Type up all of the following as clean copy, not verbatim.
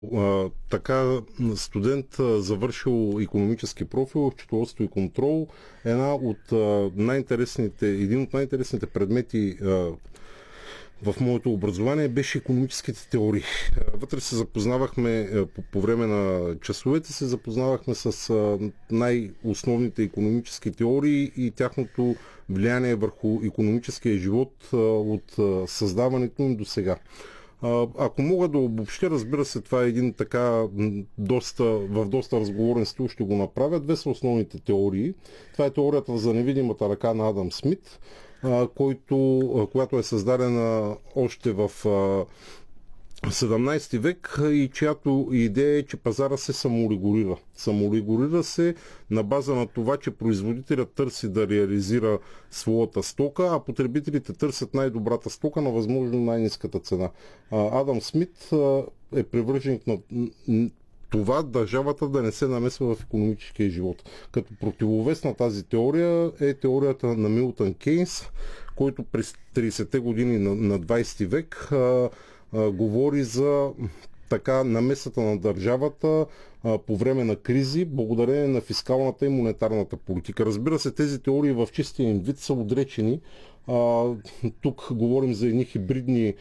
Така студент, завършил икономически профил, счетоводство и контрол, един от най-интересните предмети в моето образование беше икономическите теории. Вътре се запознавахме, по време на часовете се запознавахме с най-основните икономически теории и тяхното влияние върху икономическия живот от създаването им до сега. Ако мога да обобщя, разбира се, това е един така в доста разговорен стил ще го направя. Две са основните теории. Това е теорията за невидимата ръка на Адам Смит, която е създадена още в 17 век и чиято идея е, че пазара се саморегулира. Саморегулира се на база на това, че производителят търси да реализира своята стока, а потребителите търсят най-добрата стока на възможно най-ниската цена. Адам Смит е привърженик на това държавата да не се намесва в икономическия живот. Като противовес на тази теория е теорията на Милтън Кейнс, който през 30-те години на 20 век говори за така намесата на държавата по време на кризи, благодарение на фискалната и монетарната политика. Разбира се, тези теории в чистия им вид са отречени. Тук говорим за едни хибридни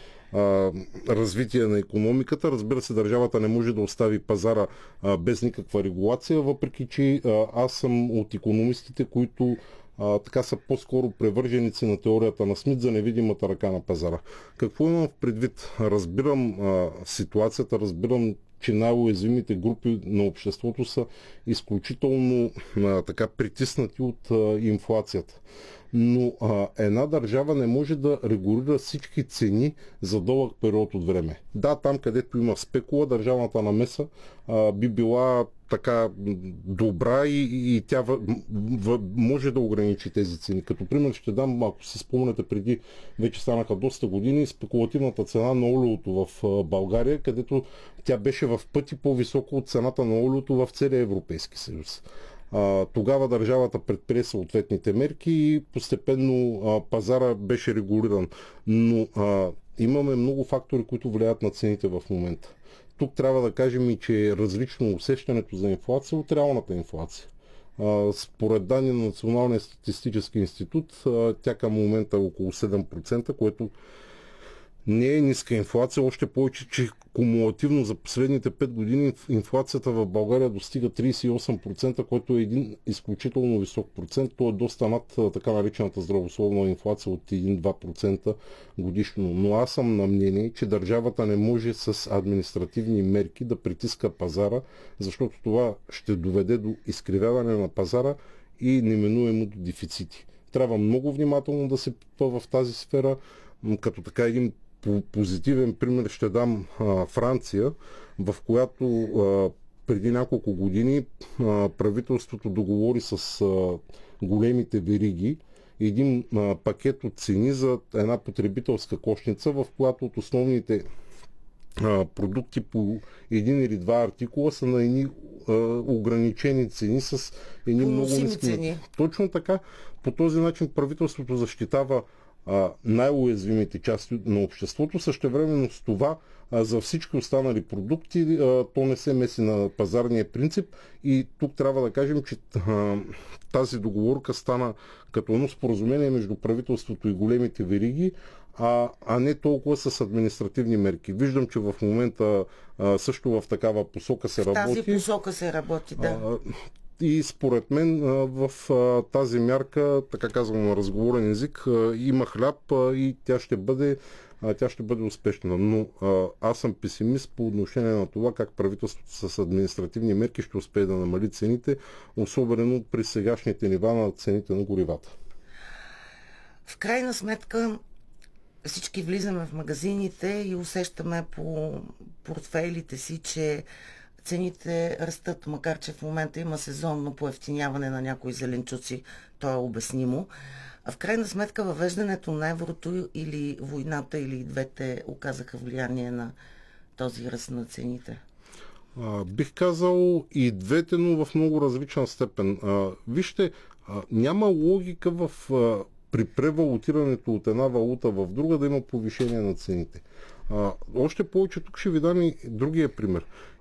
развитие на икономиката. Разбира се, държавата не може да остави пазара без никаква регулация, въпреки че аз съм от икономистите, които така са по-скоро привърженици на теорията на Смит за невидимата ръка на пазара. Какво имам в предвид? Разбирам ситуацията, разбирам, че най-уязвимите групи на обществото са изключително така притиснати от инфлацията. Но една държава не може да регулира всички цени за дълъг период от време. Да, там където има спекула, държавната намеса би била така добра и тя може да ограничи тези цени. Като пример ще дам, ако си спомняте, преди вече станаха доста години, спекулативната цена на олиото в България, където тя беше в пъти по-висока от цената на олиото в целия Европейски съюз. Тогава държавата предприе съответните мерки и постепенно пазара беше регулиран. Но имаме много фактори, които влияят на цените в момента. Тук трябва да кажем и, че е различно усещането за инфлация от реалната инфлация. Според данни на Националния статистически институт, тя към момента е около 7%, което не е ниска инфлация, още повече, че кумулативно за последните 5 години инфлацията в България достига 38%, което е един изключително висок процент. То е доста над така наречената здравословна инфлация от 1-2% годишно. Но аз съм на мнение, че държавата не може с административни мерки да притиска пазара, защото това ще доведе до изкривяване на пазара и неминуемо до дефицити. Трябва много внимателно да се пипа в тази сфера, като така един позитивен пример ще дам Франция, в която преди няколко години правителството договори с големите вериги един пакет от цени за една потребителска кошница, в която от основните продукти по един или два артикула са на едни ограничени цени с едни много ниски цени. Точно така, по този начин правителството защитава най-уязвимите части на обществото. Същевременно с това за всички останали продукти то не се меси на пазарния принцип и тук трябва да кажем, че тази договорка стана като едно споразумение между правителството и големите вериги, а не толкова с административни мерки. Виждам, че в момента също в такава посока се работи. В тази посока се работи, да. И според мен в тази мярка, така казвам на разговорен език, има хляб и тя ще бъде успешна. Но аз съм песимист по отношение на това как правителството с административни мерки ще успее да намали цените, особено при сегашните нива на цените на горивата. В крайна сметка всички влизаме в магазините и усещаме по портфейлите си, че цените растат, макар че в момента има сезонно поевтиняване на някои зеленчуци, то е обяснимо. А в крайна сметка въвеждането на еврото или войната, или двете оказаха влияние на този ръст на цените? Бих казал и двете, но в много различна степен. Вижте, няма логика при превалутирането от една валута в друга да има повишение на цените. Още повече тук ще ви дам и другия пример.